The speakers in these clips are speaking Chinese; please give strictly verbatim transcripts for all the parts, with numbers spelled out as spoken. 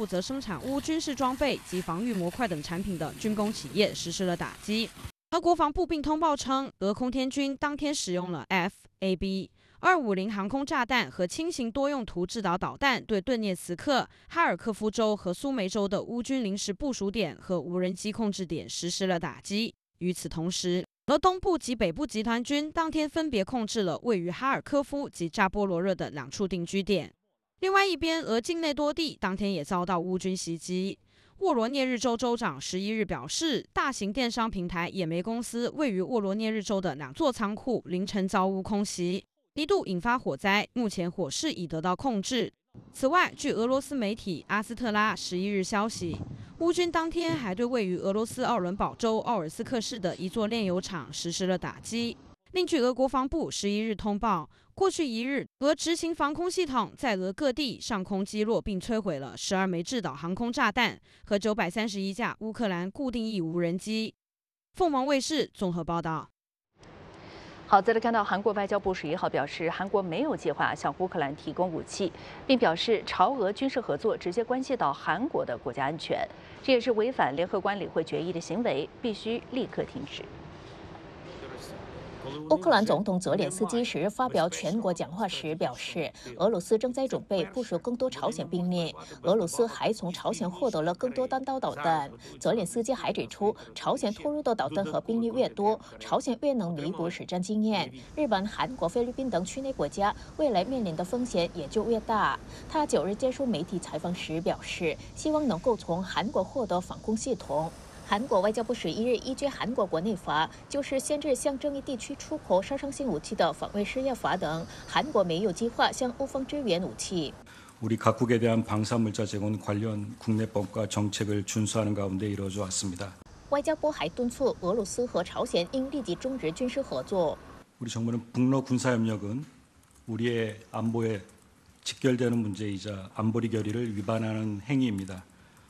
负责生产乌军事装备及防御模块等产品的军工企业实施了打击。而国防部并通报称，俄空天军当天使用了 F A B 二五零航空炸弹和轻型多用途制导导弹，对顿涅茨克、哈尔科夫州和苏梅州的乌军临时部署点和无人机控制点实施了打击。与此同时，俄东部及北部集团军当天分别控制了位于哈尔科夫及扎波罗热的两处定居点。另外一边，俄境内多地当天也遭到乌军袭击。沃罗涅日州州长十一日表示，大型电商平台野莓公司位于沃罗涅日州的两座仓库凌晨遭乌空袭，一度引发火灾，目前火势已得到控制。此外，据俄罗斯媒体阿斯特拉十一日消息，乌军当天还对位于俄罗斯奥伦堡州奥尔斯克市的一座炼油厂实施了打击。另据俄国防部十一日通报，过去一日，俄执行防空系统在俄各地上空击落并摧毁了十二枚制导航空炸弹和九百三十一架乌克兰固定翼无人机。凤凰卫视综合报道。 好，再来看到韩国外交部十一号表示，韩国没有计划向乌克兰提供武器，并表示朝俄军事合作直接关系到韩国的国家安全，这也是违反联合国安理会决议的行为，必须立刻停止。 乌克兰总统泽连斯基十日发表全国讲话时表示，俄罗斯正在准备部署更多朝鲜兵力，俄罗斯还从朝鲜获得了更多弹道导弹。泽连斯基还指出，朝鲜投入的导弹和兵力越多，朝鲜越能弥补实战经验。日本、韩国、菲律宾等区内国家未来面临的风险也就越大。他九日接受媒体采访时表示，希望能够从韩国获得防空系统。韩国外交部十一日依据韩国国内法，就是限制向争议地区出口杀伤性武器的防卫事业法等，韩国没有计划向乌方支援武器。 우리 각국에 대한 방사물자 제공 관련 국내법과 정책을 준수하는 가운데 이루어져 왔습니다. 外交部还敦促俄罗斯和朝鲜应立即终止军事合作。 우리 정부는 북러 군사협력은 우리의 안보에 직결되는 문제이자 안보리 결의를 위반하는 행위입니다.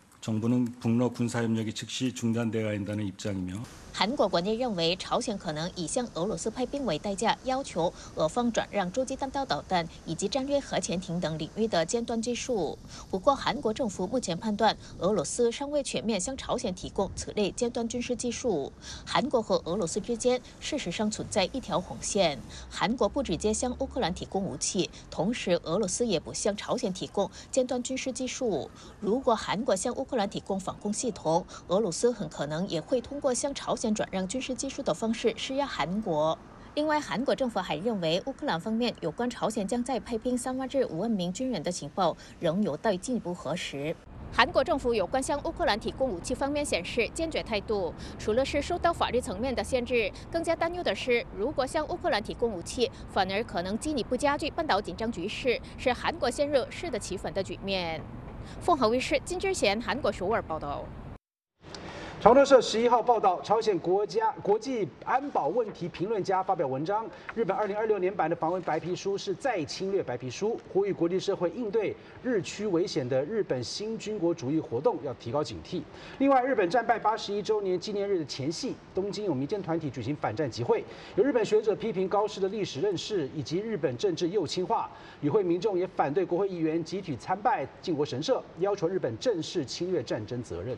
정부는 북러 군사협력이 즉시 중단되어야 한다는 입장이며 韩国国内认为，朝鲜可能以向俄罗斯派兵为代价，要求俄方转让洲际弹道导弹以及战略核潜艇等领域的尖端技术。不过，韩国政府目前判断，俄罗斯尚未全面向朝鲜提供此类尖端军事技术。韩国和俄罗斯之间事实上存在一条红线，韩国不直接向乌克兰提供武器，同时俄罗斯也不向朝鲜提供尖端军事技术。如果韩国向乌克兰提供防空系统，俄罗斯很可能也会通过向朝鲜转让军事技术的方式施压韩国。另外，韩国政府还认为，乌克兰方面有关朝鲜将在派兵三万至五万名军人的情报仍有待进一步核实。韩国政府有关向乌克兰提供武器方面显示坚决态度，除了是受到法律层面的限制，更加担忧的是，如果向乌克兰提供武器，反而可能进一步加剧半岛紧张局势，使韩国陷入适得其反的局面。凤凰卫视金智贤韩国首尔报道。 朝中社十一号报道，朝鲜国家国际安保问题评论家发表文章，日本二零二六年版的防卫白皮书是再侵略白皮书，呼吁国际社会应对日趋危险的日本新军国主义活动要提高警惕。另外，日本战败八十一周年纪念日的前夕，东京有民间团体举行反战集会，有日本学者批评高市的历史认识以及日本政治右倾化，与会民众也反对国会议员集体参拜靖国神社，要求日本正视侵略战争责任。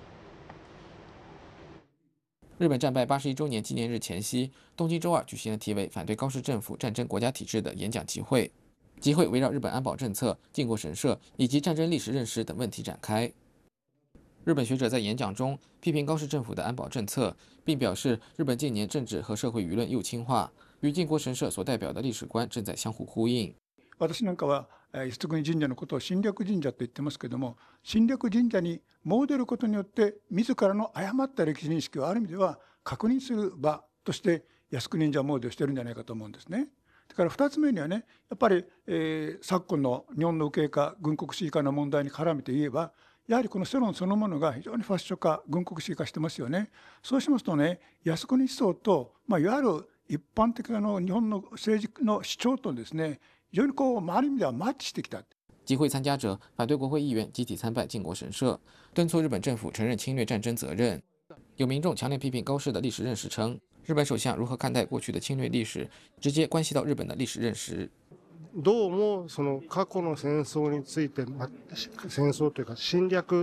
日本战败八十一周年纪念日前夕，东京周二举行了题为“反对高市政府战争国家体制”的演讲集会。集会围绕日本安保政策、靖国神社以及战争历史认识等问题展开。日本学者在演讲中批评高市政府的安保政策，并表示日本近年政治和社会舆论右倾化，与靖国神社所代表的历史观正在相互呼应。 私なんかは靖国神社のことを侵略神社と言ってますけども、侵略神社に戻ることによって自らの誤った歴史認識をある意味では確認する場として靖国神社詣でをしてるんじゃないかと思うんですね。だからふたつめにはね、やっぱり、えー、昨今の日本の右傾化、軍国主義化の問題に絡めて言えば、やはりこの世論そのものが非常にファッション化、軍国主義化してますよね。そうしますとね、靖国思想と、まあ、いわゆる一般的なの日本の政治の主張とですね、非常にこうある意味ではマッチしてきた。 集会参加者反对国会议员集体参拜靖国神社，敦促日本政府承认侵略战争责任。有民众强烈批评高市的历史认识，称日本首相如何看待过去的侵略历史，直接关系到日本的历史认识。 どうもその過去の戦争について、戦争というか侵略